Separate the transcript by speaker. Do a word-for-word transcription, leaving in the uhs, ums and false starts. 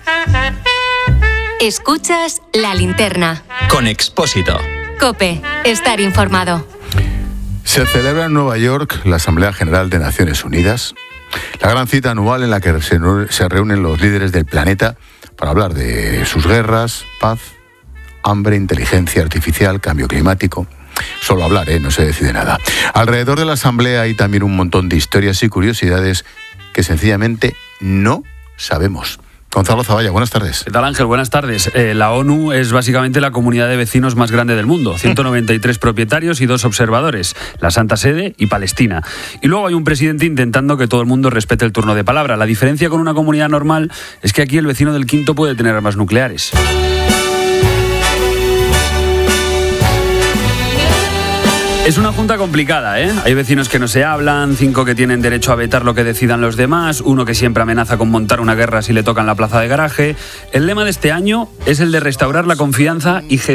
Speaker 1: Escuchas La Linterna.
Speaker 2: Con Expósito.
Speaker 1: COPE. Estar informado.
Speaker 3: Se celebra en Nueva York la Asamblea General de Naciones Unidas, la gran cita anual en la que se reúnen los líderes del planeta para hablar de sus guerras, paz, hambre, inteligencia artificial, cambio climático. Solo hablar, ¿eh? No se decide nada. Alrededor de la Asamblea hay también un montón de historias y curiosidades que sencillamente no sabemos. Gonzalo Zavalla, buenas tardes.
Speaker 4: ¿Qué tal, Ángel? Buenas tardes. Eh, la ONU es básicamente la comunidad de vecinos más grande del mundo. ciento noventa y tres propietarios y dos observadores. La Santa Sede y Palestina. Y luego hay un presidente intentando que todo el mundo respete el turno de palabra. La diferencia con una comunidad normal es que aquí el vecino del quinto puede tener armas nucleares. Es una junta complicada, ¿eh? Hay vecinos que no se hablan, cinco que tienen derecho a vetar lo que decidan los demás, uno que siempre amenaza con montar una guerra si le tocan la plaza de garaje. El lema de este año es el de restaurar la confianza y gestionar